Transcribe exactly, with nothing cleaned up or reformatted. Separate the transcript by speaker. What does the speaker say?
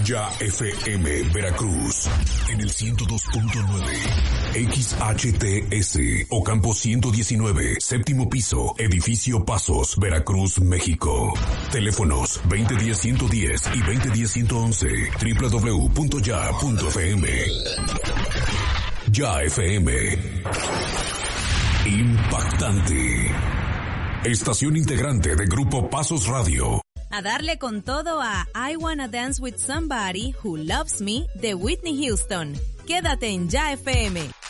Speaker 1: Ya F M Veracruz en el ciento dos punto nueve, X H T S Ocampo ciento diecinueve, séptimo piso, edificio Pasos, Veracruz, México. Teléfonos veinte diez ciento diez y veinte diez ciento once, doble u doble u doble u punto ya punto f m. Ya F M. Impactante. Estación integrante de Grupo Pasos Radio.
Speaker 2: A darle con todo a I Wanna Dance with Somebody Who Loves Me de Whitney Houston. Quédate en Ya F M.